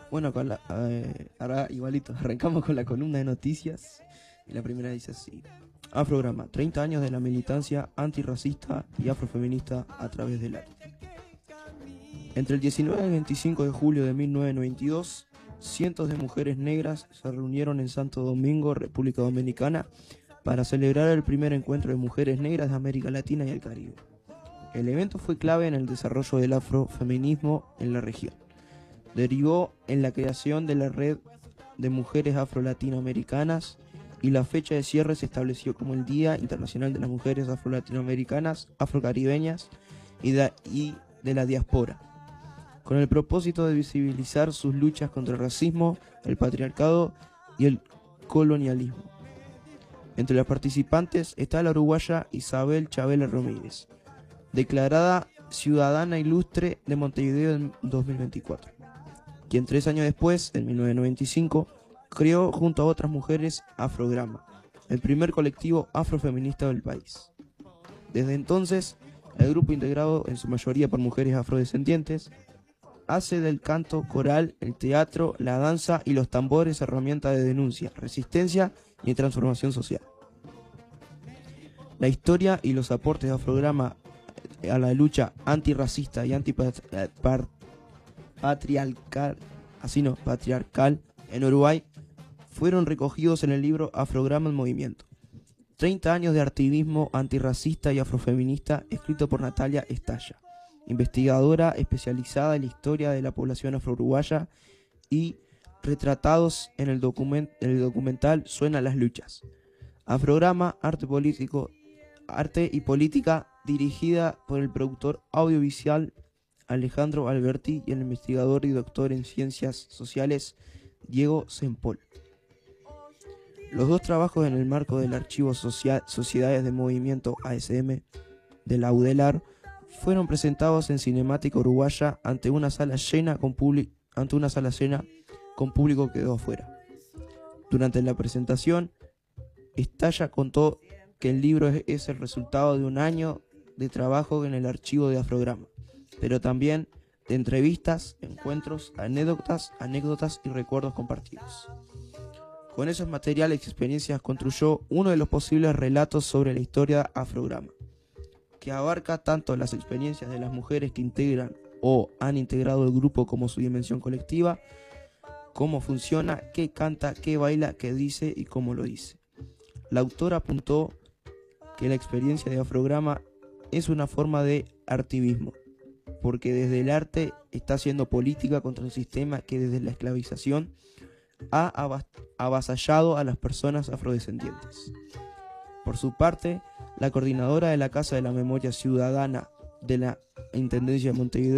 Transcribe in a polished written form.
Bueno, ahora igualito, arrancamos con la columna de noticias. Y la primera dice así: Afrograma, 30 años de la militancia antirracista y afrofeminista a través del arte. Entre el 19 y el 25 de julio de 1992, cientos de mujeres negras se reunieron en Santo Domingo, República Dominicana, para celebrar el primer encuentro de mujeres negras de América Latina y el Caribe. El evento fue clave en el desarrollo del afrofeminismo en la región. Derivó en la creación de la Red de Mujeres Afro-Latinoamericanas y la fecha de cierre se estableció como el Día Internacional de las Mujeres Afro-Latinoamericanas, Afrocaribeñas y de la Diáspora, con el propósito de visibilizar sus luchas contra el racismo, el patriarcado y el colonialismo. Entre las participantes está la uruguaya Isabel Chabela Ramírez, declarada ciudadana ilustre de Montevideo en 2024, quien 3 años después, en 1995, creó junto a otras mujeres Afrograma, el primer colectivo afrofeminista del país. Desde entonces, el grupo, integrado en su mayoría por mujeres afrodescendientes, hace del canto coral, el teatro, la danza y los tambores herramienta de denuncia, resistencia y transformación social. La historia y los aportes de Afrograma a la lucha antirracista y patriarcal en Uruguay fueron recogidos en el libro Afrograma en Movimiento. 30 años de activismo antirracista y afrofeminista, escrito por Natalia Estalla, investigadora especializada en la historia de la población afro-uruguaya, y retratados en el documental Suenan las luchas. Afrograma, arte y política, dirigida por el productor audiovisual Alejandro Alberti y el investigador y doctor en ciencias sociales Diego Sempol. Los dos trabajos, en el marco del Archivo Sociedades de Movimiento ASM de la UDELAR, fueron presentados en Cinemática Uruguaya ante una sala llena con público que quedó afuera. Durante la presentación, Estalla contó que el libro es el resultado de un año de trabajo en el archivo de Afrograma, pero también de entrevistas, encuentros, anécdotas y recuerdos compartidos. Con esos materiales y experiencias construyó uno de los posibles relatos sobre la historia Afrograma, que abarca tanto las experiencias de las mujeres que integran o han integrado el grupo como su dimensión colectiva, cómo funciona, qué canta, qué baila, qué dice y cómo lo dice. La autora apuntó que la experiencia de Afrograma es una forma de artivismo, porque desde el arte está haciendo política contra un sistema que desde la esclavización ha avasallado a las personas afrodescendientes. Por su parte, la coordinadora de la Casa de la Memoria Ciudadana de la Intendencia de Montevideo,